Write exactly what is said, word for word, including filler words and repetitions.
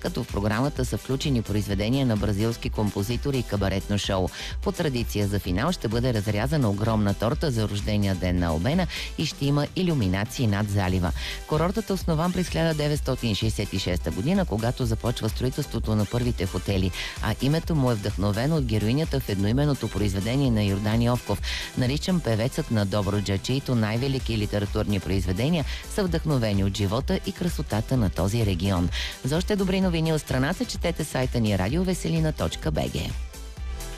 като в програмата са включени произведения на бразилски композитори и кабаретно шоу. По традиция за финал ще бъде разрязана огромна торта за рождения ден на Албена и ще има илюминации над залива. Курортът е основан през хиляда деветстотин шейсет и шеста година, когато започва строителството на първите хотели, а името му е вдъхновено от героинята в едноименното произведение на Йордан Йовков, наричан певецът на Добруджа, чието най-велики литературни произведения са вдъхновени от живота и красотата на този регион. За още добри новини от страната четете сайта ни радиовеселина точка бг.